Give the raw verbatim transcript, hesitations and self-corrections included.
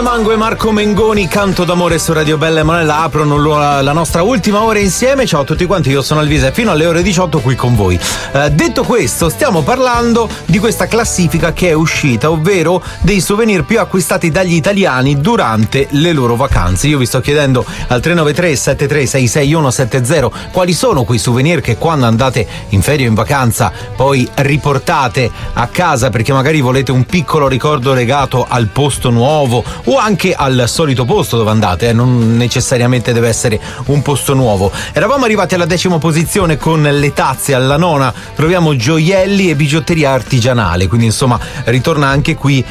Mango e Marco Mengoni, Canto d'amore su Radio Bella e Monella aprono la nostra ultima ora insieme. Ciao a tutti quanti, io sono Alvise e fino alle ore diciotto qui con voi. Eh, detto questo, stiamo parlando di questa classifica che è uscita, ovvero dei souvenir più acquistati dagli italiani durante le loro vacanze. Io vi sto chiedendo al tre nove tre sette tre sei sei uno sette zero quali sono quei souvenir che quando andate in ferie o in vacanza poi riportate a casa perché magari volete un piccolo ricordo legato al posto nuovo o anche al solito posto dove andate, eh? Non necessariamente deve essere un posto nuovo. Eravamo arrivati alla decima posizione con le tazze, alla nona troviamo gioielli e bigiotteria artigianale, quindi insomma ritorna anche qui